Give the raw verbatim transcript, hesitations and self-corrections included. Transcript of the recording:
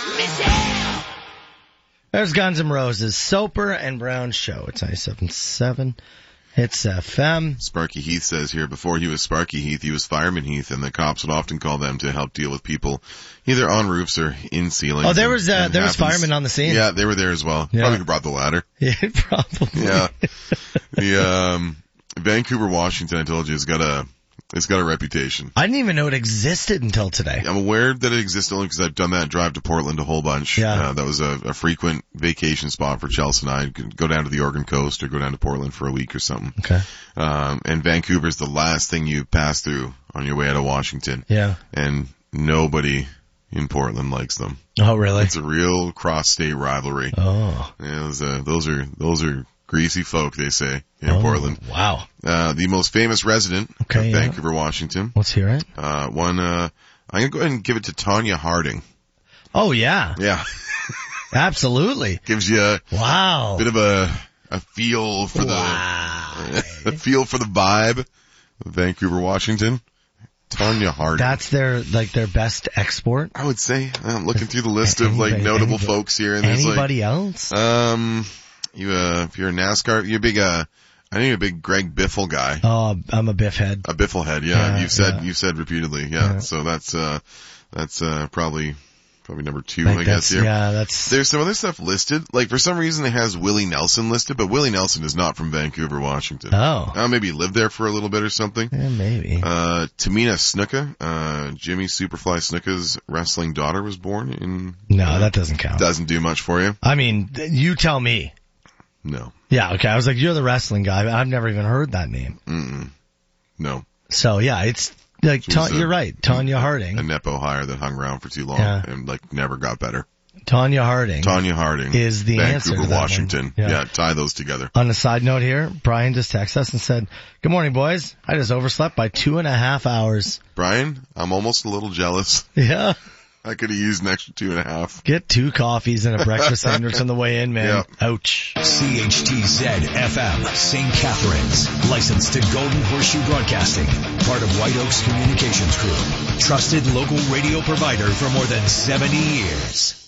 There's Guns N' Roses, Soper and Brown Show. It's ninety-seven point seven. It's F M. Sparky Heath says here, before he was Sparky Heath, he was Fireman Heath, and the cops would often call them to help deal with people either on roofs or in ceilings. Oh, there was uh, and there was happens. firemen on the scene. Yeah, they were there as well. Yeah. Probably brought the ladder. Yeah, probably. Yeah. The um, Vancouver, Washington, I told you, has got a it's got a reputation. I didn't even know it existed until today. I'm aware that it exists only because I've done that drive to Portland a whole bunch. Yeah. Uh, that was a, a frequent vacation spot for Chelsea and I. I'd go down to the Oregon coast or go down to Portland for a week or something. Okay. Um, and Vancouver's the last thing you pass through on your way out of Washington. Yeah. And nobody in Portland likes them. Oh, really? It's a real cross-state rivalry. Oh. Yeah, those, uh, those are, those are greasy folk, they say, in Oh, Portland. wow. Uh, the most famous resident Okay, of yeah. Vancouver, Washington. Let's hear it. Uh, one, uh, I'm gonna go ahead and give it to Tanya Harding. Oh, yeah. Yeah. Absolutely. Gives you a Wow. bit of a, a feel for the, Wow. a feel for the vibe of Vancouver, Washington. Tanya Harding. That's their, like, their best export? I would say, I'm looking through the list of Anybody- like notable anybody- folks here, and there's Anybody like, else? um, you, uh, if you're a NASCAR, you're a big, uh, I know you're a big Greg Biffle guy. Oh, I'm a Biff head. A Biffle head, yeah. Yeah, you've said, yeah. you've said repeatedly, yeah. Yeah. So that's, uh, that's, uh, probably, probably number two, Like I that's- guess here. Yeah, that's, There's some other stuff listed. Like, for some reason it has Willie Nelson listed, but Willie Nelson is not from Vancouver, Washington. oh. Uh, maybe he lived there for a little bit or something. Yeah, maybe. Uh, Tamina Snuka, uh, Jimmy Superfly Snuka's wrestling daughter was born in... No, that doesn't count. Doesn't do much for you? I mean, th- you tell me. No. Yeah, okay. I was like, you're the wrestling guy. I've never even heard that name. Mm-mm. No. So yeah, it's like, She Ta- was a- you're right. Tanya A Harding. Nepo hire that hung around for too long Yeah. and, like, never got better. Tanya Harding. Tanya Harding. Is the answer Vancouver, to that one. Washington. Yeah. Yeah, tie those together. On a side note here, Brian just texted us and said, good morning, boys. I just overslept by two and a half hours. Brian, I'm almost a little jealous. Yeah. I could have used an extra two and a half. Get two coffees and a breakfast sandwich on the way in, man. Yeah. Ouch. C H T Z F M, Saint Catharines. Licensed to Golden Horseshoe Broadcasting. Part of White Oaks Communications Group. Trusted local radio provider for more than seventy years.